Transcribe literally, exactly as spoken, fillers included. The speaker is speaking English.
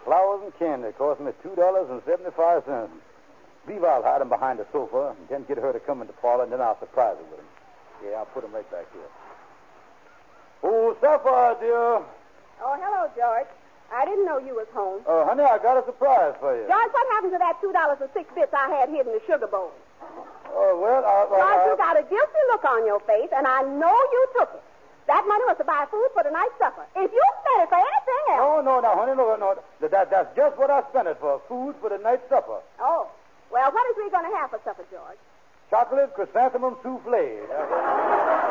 flowers and candy. It cost me two dollars and seventy-five cents. Believe I'll hide him behind the sofa and then get her to come in the parlor, and then I'll surprise her with him. Yeah, I'll put him right back here. Oh, Sapphire, dear. Oh, hello, George. I didn't know you was home. Oh, uh, honey, I got a surprise for you. George, what happened to that two dollars and six bits I had hid in the sugar bowl? Oh, well, I... I George, I... you got a guilty look on your face, and I know you took it. That money was to buy food for the night's supper. If you spent it for anything else... No, no, no, honey, no, no. That, that's just what I spent it for, food for the night's supper. Oh. Well, what is we going to have for supper, George? Chocolate chrysanthemum souffle.